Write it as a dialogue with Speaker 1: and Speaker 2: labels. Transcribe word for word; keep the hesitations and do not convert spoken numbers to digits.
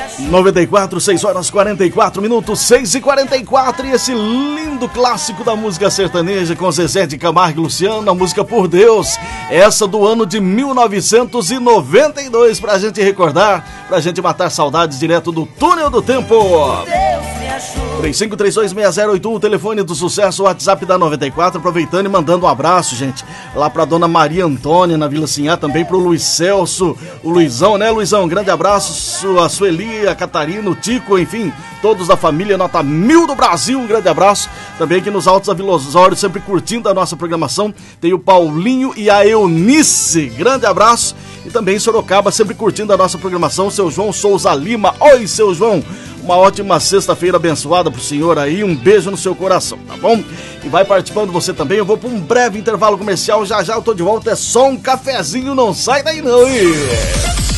Speaker 1: noventa e quatro, seis horas quarenta e quatro minutos, seis e quarenta e quatro, e esse lindo clássico da música sertaneja com Zezé de Camargo e Luciano, a música Por Deus, essa do ano de mil novecentos e noventa e dois, pra gente recordar, pra gente matar saudades direto do túnel do tempo. três cinco três dois seis zero oito um, o telefone do sucesso, o WhatsApp da noventa e quatro, aproveitando e mandando um abraço, gente, lá pra dona Maria Antônia, na Vila Sinhá, também pro Luiz Celso, o Luizão, né, Luizão? Um grande abraço, a Sueli, a Catarina, o Tico, enfim, todos da família Nota Mil do Brasil, um grande abraço. Também aqui nos Altos da Vila Osório, sempre curtindo a nossa programação, tem o Paulinho e a Eunice, grande abraço. E também em Sorocaba, sempre curtindo a nossa programação, seu João Souza Lima. Oi, seu João, uma ótima sexta-feira abençoada pro senhor aí, um beijo no seu coração, tá bom? E vai participando você também, eu vou para um breve intervalo comercial, já já eu tô de volta, é só um cafezinho, não sai daí não, hein?